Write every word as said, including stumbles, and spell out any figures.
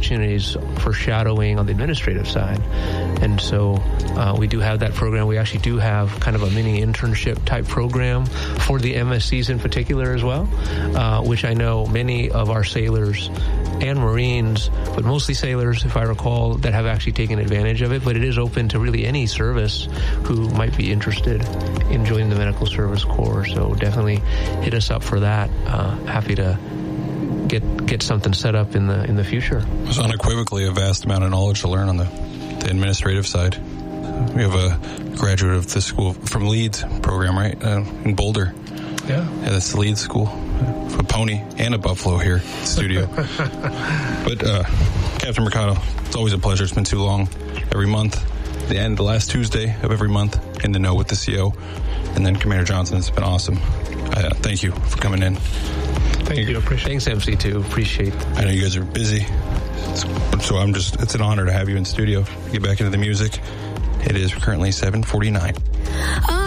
opportunities for shadowing on the administrative side. And so uh, we do have that program. We actually do have kind of a mini internship type program for the M S Cs in particular as well, uh, which I know many of our sailors and Marines, but mostly sailors, if I recall, that have actually taken advantage of it. But it is open to really any service who might be interested in joining the Medical Service Corps. So definitely hit us up for that. Uh, happy to get get something set up in the in the future. There's unequivocally a vast amount of knowledge to learn on the, the administrative side. We have a graduate of the school from Leeds program, right, uh, in Boulder. Yeah. Yeah, that's the Leeds school. A pony and a buffalo here in the studio. But uh, Captain Mercado, it's always a pleasure. It's been too long. Every month, the end, the last Tuesday of every month, in the know with the C O. And then Commander Johnson, it's been awesome. Uh, thank you for coming in. Thank you. Appreciate. Thanks, M C two. Appreciate. I know you guys are busy, so I'm just. It's an honor to have you in studio. Get back into the music. It is currently seven forty-nine.